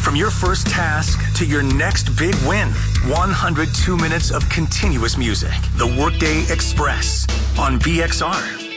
From your first task to your next big win. 102 minutes of continuous music. The Workday Express on BXR.